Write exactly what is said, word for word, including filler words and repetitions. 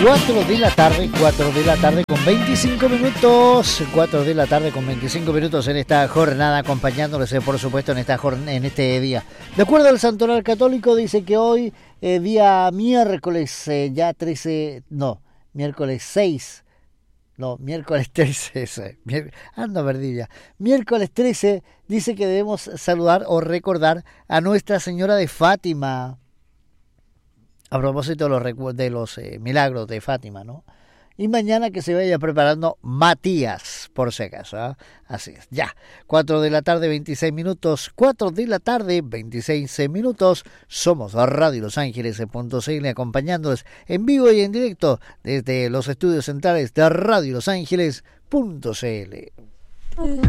cuatro de la tarde, cuatro de la tarde con veinticinco minutos, cuatro de la tarde con veinticinco minutos en esta jornada, acompañándoles, eh, por supuesto, en esta jorn- en este día. De acuerdo al Santoral Católico, dice que hoy, eh, día miércoles, eh, ya trece, no, miércoles seis, no, miércoles trece, ese, mier- ando perdida, miércoles trece, dice que debemos saludar o recordar a Nuestra Señora de Fátima. A propósito de los, recu- de los eh, milagros de Fátima, ¿no? Y mañana que se vaya preparando Matías, por si acaso, ¿eh? Así es, ya. cuatro de la tarde, veintiséis minutos. cuatro de la tarde, veintiséis minutos. Somos Radio Los Ángeles punto c l, acompañándoles en vivo y en directo desde los estudios centrales de Radio Los Ángeles punto c l.